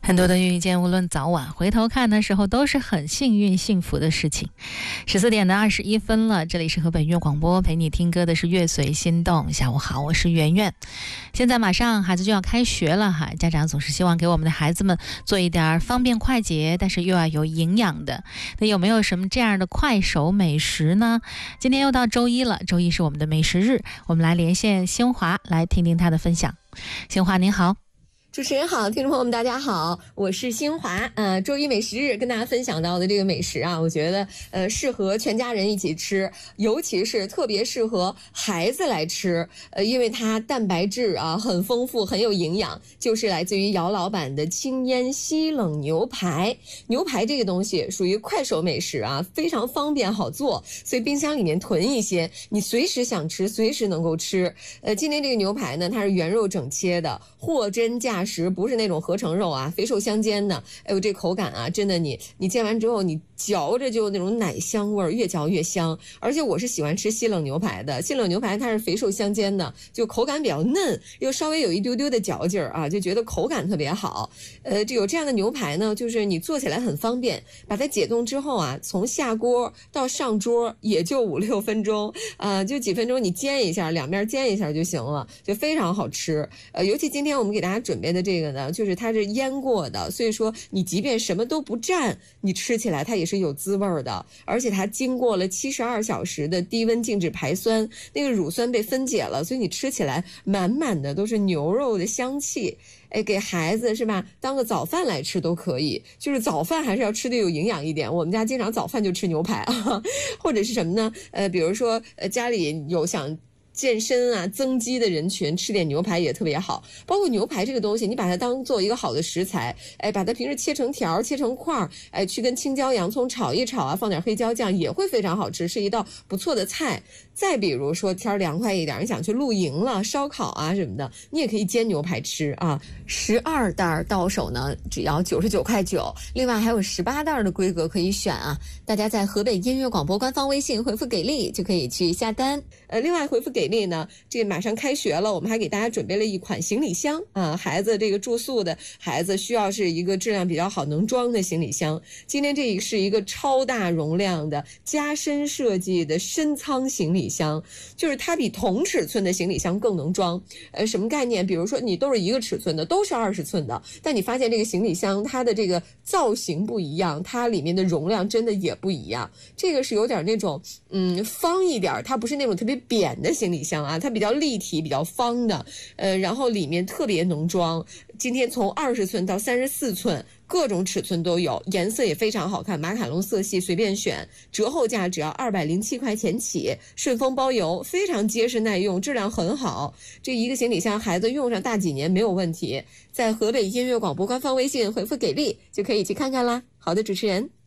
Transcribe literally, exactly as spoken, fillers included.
很多的遇见，无论早晚，回头看的时候都是很幸运、幸福的事情。十四点的二十一分了，这里是河北音乐广播，陪你听歌的是乐随心动。下午好，我是圆圆。现在马上孩子就要开学了哈，家长总是希望给我们的孩子们做一点方便快捷，但是又要有营养的。那有没有什么这样的快手美食呢？今天又到周一了，周一是我们的美食日，我们来连线新华，来听听他的分享。新华您好。 主持人好，听众朋友们大家好，我是新华。呃，周一美食日跟大家分享到的这个美食啊，我觉得呃适合全家人一起吃，尤其是特别适合孩子来吃。呃，因为它蛋白质啊很丰富，很有营养，就是来自于姚老板的轻烟西冷牛排。牛排这个东西属于快手美食啊，非常方便好做，所以冰箱里面囤一些，你随时想吃，随时能够吃。呃，今天这个牛排呢，它是原肉整切的，货真价实，不是那种合成肉啊，肥瘦相间的。哎呦，这口感啊，真的你你煎完之后，你嚼着就那种奶香味儿，越嚼越香。而且我是喜欢吃西冷牛排的，西冷牛排它是肥瘦相间的，就口感比较嫩，又稍微有一丢丢的嚼劲儿啊，就觉得口感特别好。呃，这有这样的牛排呢，就是你做起来很方便，把它解冻之后啊，从下锅到上桌也就五六分钟啊、呃，就几分钟你煎一下，两面煎一下就行了，就非常好吃。呃，尤其今天我们给大家准备的这个呢，就是它是腌过的，所以说你即便什么都不蘸，你吃起来它也是有滋味的，而且它经过了七十二小时的低温静置排酸，那个乳酸被分解了，所以你吃起来满满的都是牛肉的香气。哎，给孩子是吧，当个早饭来吃都可以，就是早饭还是要吃的有营养一点。我们家经常早饭就吃牛排啊，或者是什么呢？呃，比如说呃家里有想健身啊增肌的人群，吃点牛排也特别好。包括牛排这个东西，你把它当做一个好的食材，哎，把它平时切成条切成块，哎，去跟青椒洋葱炒一炒啊，放点黑椒酱也会非常好吃，是一道不错的菜。再比如说天凉快一点，你想去露营了，烧烤啊什么的，你也可以煎牛排吃啊。十二袋到手呢只要九十九块九，另外还有十八袋的规格可以选啊。大家在河北音乐广播官方微信回复给力就可以去下单。呃，另外回复给力呢，这马上开学了，我们还给大家准备了一款行李箱啊，孩子这个住宿的孩子需要是一个质量比较好能装的行李箱。今天这是一个超大容量的加深设计的深仓行李箱，就是它比同尺寸的行李箱更能装。呃，什么概念？比如说你都是一个尺寸的，都是二十寸的，但你发现这个行李箱它的这个造型不一样，它里面的容量真的也不一样。这个是有点那种嗯方一点，它不是那种特别扁的行李箱啊，它比较立体比较方的，呃，然后里面特别能装。今天从二十寸到三十四寸各种尺寸都有，颜色也非常好看，马卡龙色系随便选，折后价只要二百零七块钱起，顺丰包邮，非常结实耐用，质量很好。这一个行李箱孩子用上大几年没有问题。在河北音乐广播官方微信回复给力就可以去看看啦。好的，主持人。